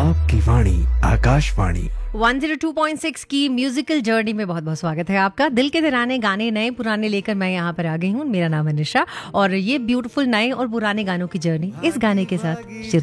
आपकी वाणी आकाशवाणी 102.6 की musical journey में बहुत बहुत स्वागत है आपका। दिल के दराने गाने नए पुराने लेकर मैं यहाँ पर आ गई हूँ। मेरा नाम है निशा और ये ब्यूटीफुल नए और पुराने गानों की जर्नी इस गाने के साथ शुरू